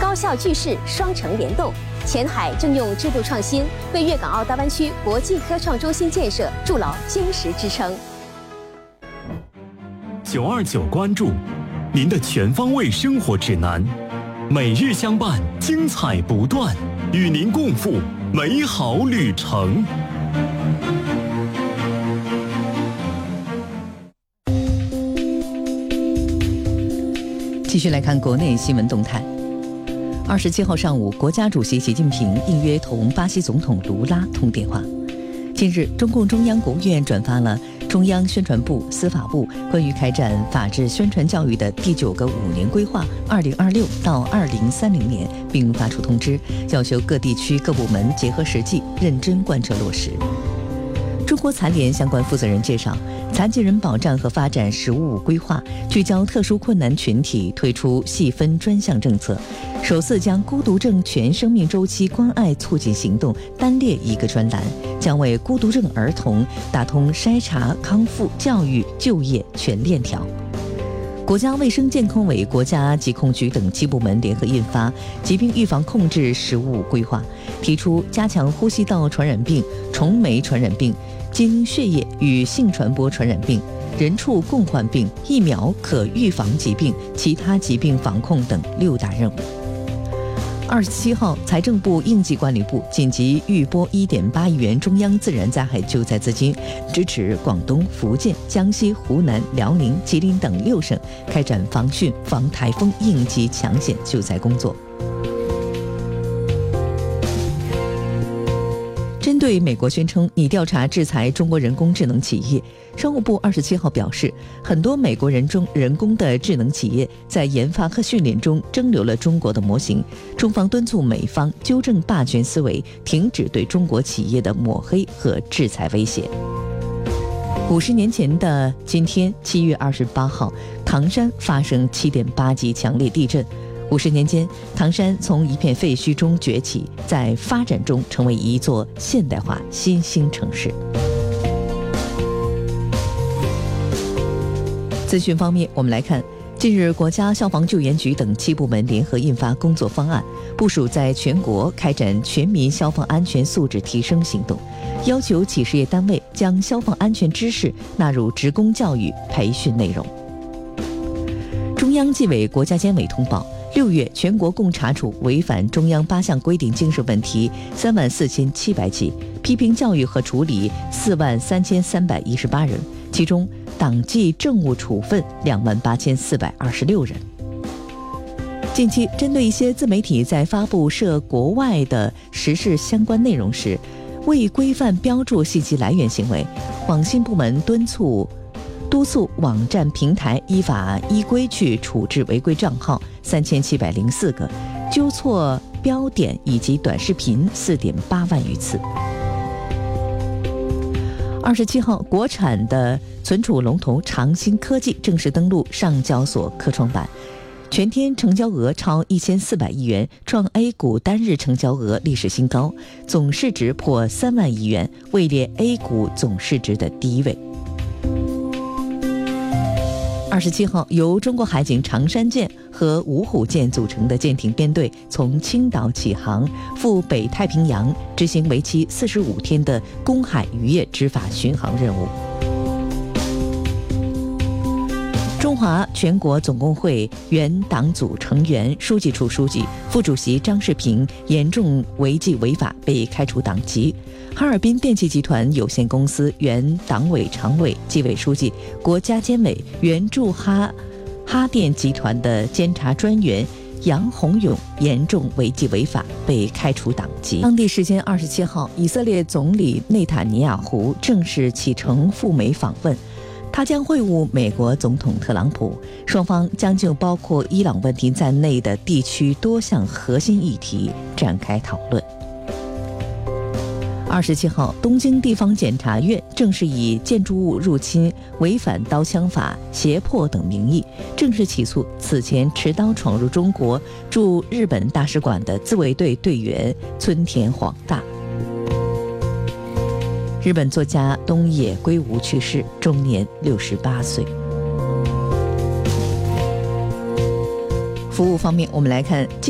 高校巨市双城联动，前海正用制度创新为粤港澳大湾区国际科创中心建设筑牢坚实支撑。 929关注您的全方位生活指南，每日相伴，精彩不断，与您共赴美好旅程。 继续来看国内新闻动态。27号上午，国家主席习近平应约同巴西总统卢拉通电话。近日，中共中央国务院转发了中央宣传部、司法部关于开展法治宣传教育的第9个5年规划2026到2030年，并发出通知，要求各地区各部门结合实际，认真贯彻落实。中国残联相关负责人介绍，残疾人保障和发展“十五五”规划聚焦特殊困难群体，推出细分专项政策，首次将孤独症全生命周期关爱促进行动单列一个专栏，将为孤独症儿童打通筛查、康复、教育、就业全链条。国家卫生健康委、国家疾控局等7部门联合印发《疾病预防控制“十五五”规划》，提出加强呼吸道传染病、虫媒传染病、经血液与性传播传染病、人畜共患病、疫苗可预防疾病、其他疾病防控等6大任务。27号，财政部应急管理部紧急预拨1.8亿元中央自然灾害救灾资金，支持广东、福建、江西、湖南、辽宁、吉林等6省开展防汛、防台风应急抢险救灾工作。针对美国宣称拟调查制裁中国人工智能企业，商务部27号表示，很多美国人工的智能企业在研发和训练中蒸馏了中国的模型，中方敦促美方纠正霸权思维，停止对中国企业的抹黑和制裁威胁。50年前的今天，7月28号，唐山发生7.8级强烈地震。50年间，唐山从一片废墟中崛起，在发展中成为一座现代化新兴城市。资讯方面，我们来看，近日国家消防救援局等7部门联合印发工作方案，部署在全国开展全民消防安全素质提升行动，要求企事业单位将消防安全知识纳入职工教育培训内容。中央纪委国家监委通报，6月全国共查处违反中央8项规定精神问题34700起，批评教育和处理43318人，其中党纪政务处分28426人。近期，针对一些自媒体在发布涉国外的时事相关内容时，未规范标注信息来源行为，网信部门督促网站平台依法依规去处置违规账号3704个，纠错标点以及短视频4.8万余次。27号，国产的存储龙头长兴科技正式登陆上交所科创板，全天成交额超1400亿元，创 A 股单日成交额历史新高，总市值破3万亿元，位列 A 股总市值的第1位。27号，由中国海警长山舰和芜湖舰组成的舰艇编队从青岛起航，赴北太平洋执行为期45天的公海渔业执法巡航任务。中华全国总工会原党组成员、书记处书记、副主席张世平严重违纪违法被开除党籍。哈尔滨电气集团有限公司原党委常委、纪委书记、国家监委原驻哈电集团的监察专员杨洪勇严重违纪违法被开除党籍。当地时间27号，以色列总理内塔尼亚胡正式启程赴美访问，他将会晤美国总统特朗普，双方将就包括伊朗问题在内的地区多项核心议题展开讨论。27号，东京地方检察院正式以建筑物入侵、违反刀枪法、胁迫等名义，正式起诉此前持刀闯入中国驻日本大使馆的自卫队队员村田晃大。日本作家东野圭吾去世，终年68岁。服务方面，我们来看